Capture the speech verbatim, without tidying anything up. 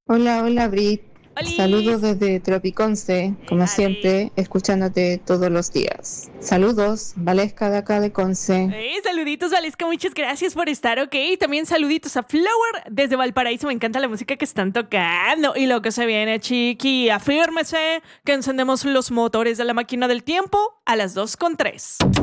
Hola, hola Brit. Saludos ¡Olis! desde Tropiconce, Eh, como Ale. siempre, escuchándote todos los días. Saludos, Valesca de acá de Conce. Eh, saluditos, Valesca, muchas gracias por estar, ok. También saluditos a Flower desde Valparaíso. Me encanta la música que están tocando. Y lo que se viene, chiqui. Afírmese que encendemos los motores de la máquina del tiempo a las dos con tres.